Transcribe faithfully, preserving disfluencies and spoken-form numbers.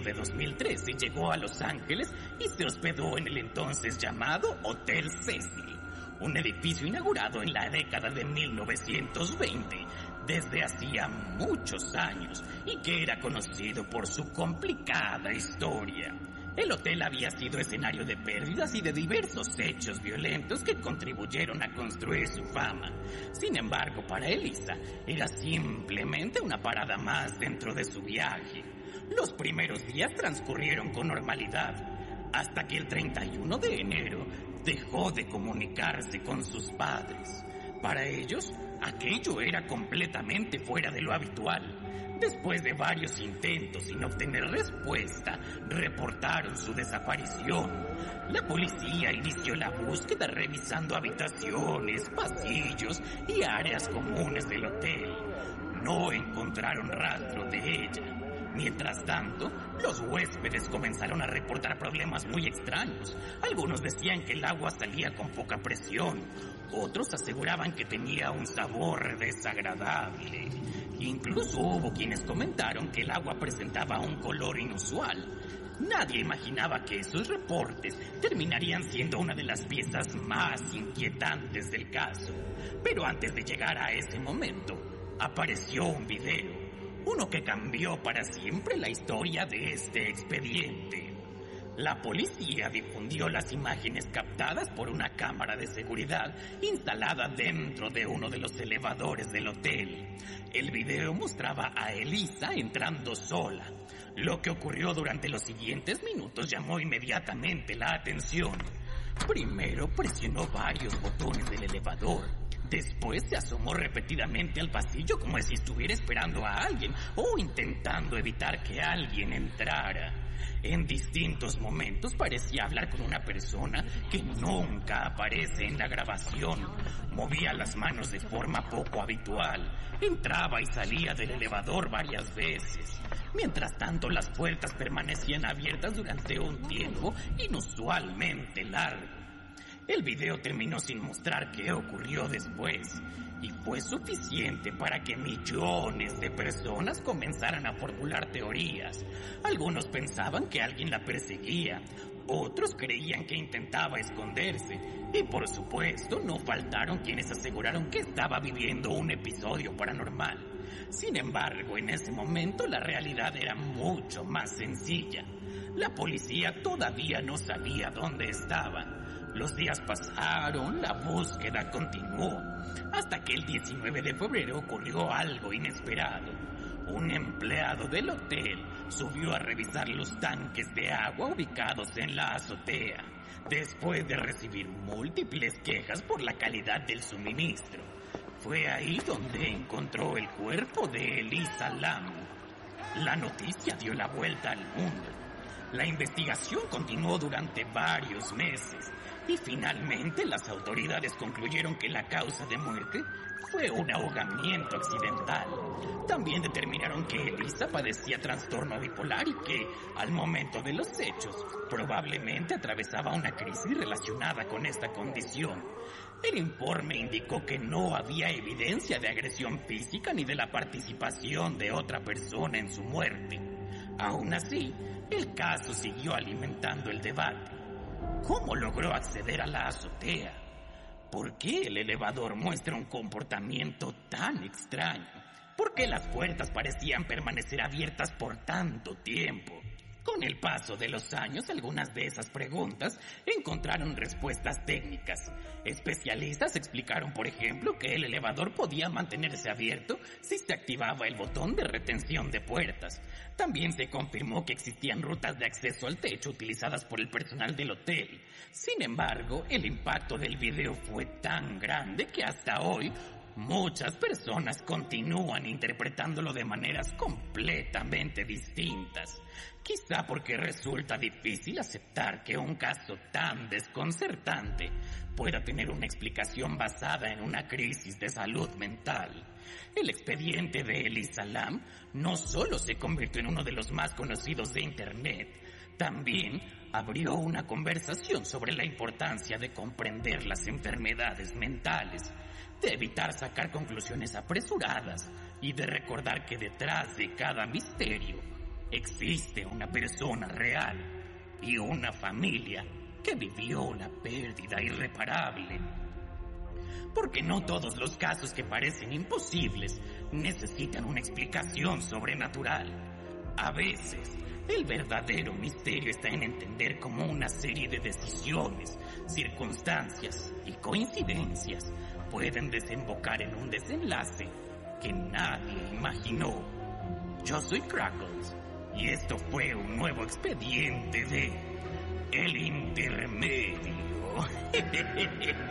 de dos mil trece llegó a Los Ángeles y se hospedó en el entonces llamado Hotel Cecil, un edificio inaugurado en la década de mil novecientos veinte, desde hacía muchos años, y que era conocido por su complicada historia. El hotel había sido escenario de pérdidas y de diversos hechos violentos que contribuyeron a construir su fama. Sin embargo, para Elisa era simplemente una parada más dentro de su viaje. Los primeros días transcurrieron con normalidad, hasta que el treinta y uno de enero dejó de comunicarse con sus padres. Para ellos, aquello era completamente fuera de lo habitual. Después de varios intentos sin obtener respuesta, reportaron su desaparición. La policía inició la búsqueda revisando habitaciones, pasillos y áreas comunes del hotel. No encontraron rastro de ella. Mientras tanto, los huéspedes comenzaron a reportar problemas muy extraños. Algunos decían que el agua salía con poca presión. Otros aseguraban que tenía un sabor desagradable. Incluso hubo quienes comentaron que el agua presentaba un color inusual. Nadie imaginaba que esos reportes terminarían siendo una de las piezas más inquietantes del caso. Pero antes de llegar a ese momento, apareció un video. Uno que cambió para siempre la historia de este expediente. La policía difundió las imágenes captadas por una cámara de seguridad instalada dentro de uno de los elevadores del hotel. El video mostraba a Elisa entrando sola. Lo que ocurrió durante los siguientes minutos llamó inmediatamente la atención. Primero presionó varios botones del elevador. Después se asomó repetidamente al pasillo como si estuviera esperando a alguien o intentando evitar que alguien entrara. En distintos momentos parecía hablar con una persona que nunca aparece en la grabación. Movía las manos de forma poco habitual. Entraba y salía del elevador varias veces. Mientras tanto, las puertas permanecían abiertas durante un tiempo inusualmente largo. El video terminó sin mostrar qué ocurrió después, y fue suficiente para que millones de personas comenzaran a formular teorías. Algunos pensaban que alguien la perseguía, otros creían que intentaba esconderse, y por supuesto no faltaron quienes aseguraron que estaba viviendo un episodio paranormal. Sin embargo, en ese momento la realidad era mucho más sencilla. La policía todavía no sabía dónde estaba. Los días pasaron, la búsqueda continuó, hasta que el diecinueve de febrero ocurrió algo inesperado. Un empleado del hotel subió a revisar los tanques de agua ubicados en la azotea, después de recibir múltiples quejas por la calidad del suministro. Fue ahí donde encontró el cuerpo de Elisa Lam. La noticia dio la vuelta al mundo. La investigación continuó durante varios meses y finalmente las autoridades concluyeron que la causa de muerte fue un ahogamiento accidental. También determinaron que Elisa padecía trastorno bipolar y que, al momento de los hechos, probablemente atravesaba una crisis relacionada con esta condición. El informe indicó que no había evidencia de agresión física ni de la participación de otra persona en su muerte. Aún así, el caso siguió alimentando el debate. ¿Cómo logró acceder a la azotea? ¿Por qué el elevador muestra un comportamiento tan extraño? ¿Por qué las puertas parecían permanecer abiertas por tanto tiempo? Con el paso de los años, algunas de esas preguntas encontraron respuestas técnicas. Especialistas explicaron, por ejemplo, que el elevador podía mantenerse abierto si se activaba el botón de retención de puertas. También se confirmó que existían rutas de acceso al techo utilizadas por el personal del hotel. Sin embargo, el impacto del video fue tan grande que hasta hoy muchas personas continúan interpretándolo de maneras completamente distintas. Quizá porque resulta difícil aceptar que un caso tan desconcertante pueda tener una explicación basada en una crisis de salud mental. El expediente de Elisa Lam no solo se convirtió en uno de los más conocidos de Internet, también abrió una conversación sobre la importancia de comprender las enfermedades mentales, de evitar sacar conclusiones apresuradas y de recordar que detrás de cada misterio Existe una persona real y una familia que vivió la pérdida irreparable. Porque no todos los casos que parecen imposibles necesitan una explicación sobrenatural. A veces, el verdadero misterio está en entender cómo una serie de decisiones, circunstancias y coincidencias pueden desembocar en un desenlace que nadie imaginó. Yo soy Crackles y esto fue un nuevo expediente de El Intermedio.